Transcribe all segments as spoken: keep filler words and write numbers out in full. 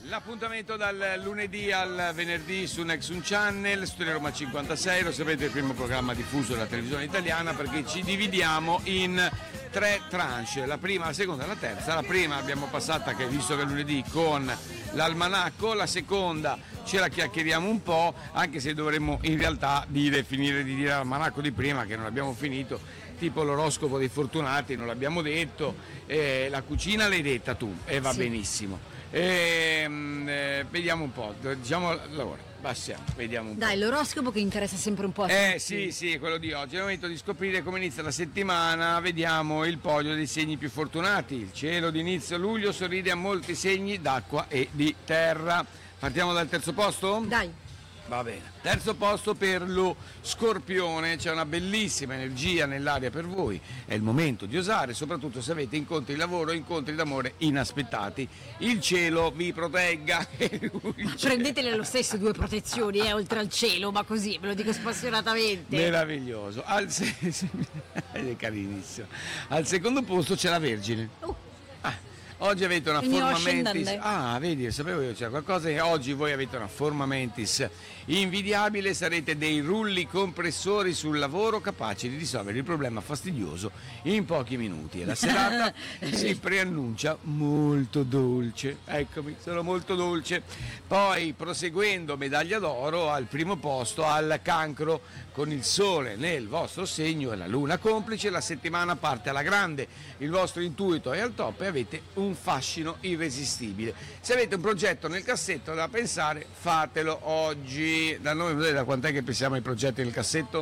L'appuntamento dal lunedì al venerdì su Nexun Channel, Studio Roma cinquantasei, lo sapete, il primo programma diffuso della televisione italiana, perché ci dividiamo in tre tranche, la prima, la seconda e la terza. La prima abbiamo passata, che visto che è lunedì, con l'almanacco, la seconda ce la chiacchieriamo un po', anche se dovremmo in realtà dire, finire di dire l'almanacco di prima, che non abbiamo finito, tipo l'oroscopo dei fortunati, non l'abbiamo detto, eh, la cucina l'hai detta tu e va sì. benissimo. E, eh, vediamo un po', diciamo allora, passiamo, vediamo un Dai, po'. l'oroscopo che interessa sempre un po' a tutti. Eh sì, sì, quello di oggi. È il momento di scoprire come inizia la settimana. Vediamo il podio dei segni più fortunati. Il cielo di inizio luglio sorride a molti segni d'acqua e di terra. Partiamo dal terzo posto? Dai. Va bene. Terzo posto per lo Scorpione, c'è una bellissima energia nell'aria per voi, è il momento di osare, soprattutto se avete incontri di lavoro, incontri d'amore inaspettati. Il cielo vi protegga. Prendetele lo stesso due protezioni, eh, oltre al cielo, ma così, ve lo dico spassionatamente. Meraviglioso. Al se... è carinissimo. Al secondo posto c'è la Vergine. Uh. Oggi avete una forma mentis, ah vedi, sapevo io, c'era qualcosa che oggi voi avete una forma mentis invidiabile, sarete dei rulli compressori sul lavoro capaci di risolvere il problema fastidioso in pochi minuti e la serata si preannuncia molto dolce, eccomi, sono molto dolce. Poi proseguendo, medaglia d'oro al primo posto al Cancro, con il sole nel vostro segno e la luna complice, la settimana parte alla grande, il vostro intuito è al top e avete un un fascino irresistibile. Se avete un progetto nel cassetto da pensare, fatelo oggi. Da noi, da quant'è che pensiamo ai progetti nel cassetto?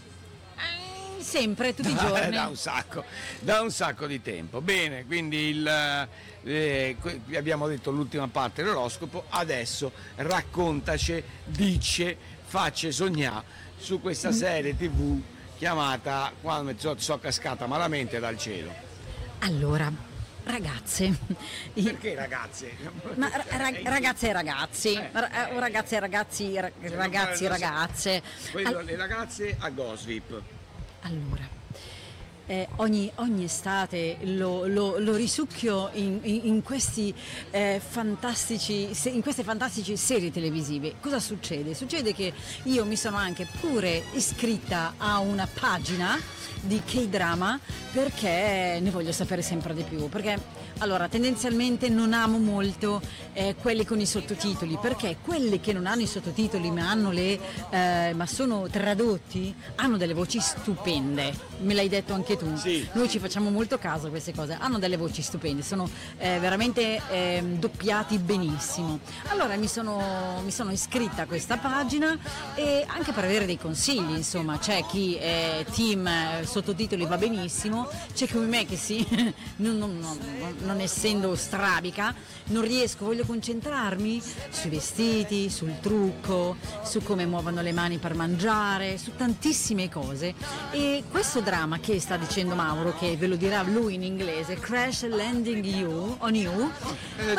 Sempre, tutti i da, giorni. Da un sacco, da un sacco di tempo. Bene, quindi il, eh, abbiamo detto l'ultima parte dell'oroscopo, adesso raccontaci, dice, facce sognare su questa serie tv chiamata Quando so, so cascata malamente dal cielo. Allora, ragazze. Perché ragazze? Ma ra- ragazze e ragazzi, eh, ra- ragazze e ragazzi, ra- ragazzi e ragazze. Quello, All- le ragazze a Gossip. Allora, eh, ogni, ogni estate lo, lo, lo risucchio in, in, in, questi, eh, fantastici, in queste fantastiche serie televisive. Cosa succede? Succede che io mi sono anche pure iscritta a una pagina di K-drama perché ne voglio sapere sempre di più, perché allora tendenzialmente non amo molto eh, quelli con i sottotitoli, perché quelli che non hanno i sottotitoli ma hanno le eh, ma sono tradotti hanno delle voci stupende, me l'hai detto anche tu, sì. Noi ci facciamo molto caso a queste cose, hanno delle voci stupende, sono eh, veramente eh, doppiati benissimo. Allora mi sono, mi sono iscritta a questa pagina e anche per avere dei consigli, insomma, c'è chi è team eh, sottotitoli va benissimo, c'è come me che sì, non, non, non, non essendo strabica, non riesco, voglio concentrarmi sui vestiti, sul trucco, su come muovono le mani per mangiare, su tantissime cose. E questo dramma che sta dicendo Mauro, che ve lo dirà lui in inglese, Crash Landing You on You,